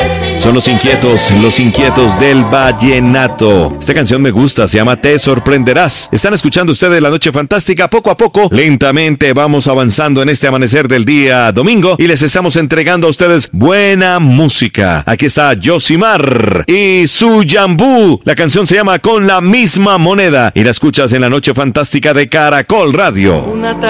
Son los inquietos del vallenato. Esta canción me gusta, se llama Te Sorprenderás. Están escuchando ustedes La Noche Fantástica. Poco a poco, lentamente vamos avanzando en este amanecer del día domingo y les estamos entregando a ustedes buena música. Aquí está Yosimar y su Yambú. La canción se llama Con la Misma Moneda y la escuchas en La Noche Fantástica de Caracol Radio.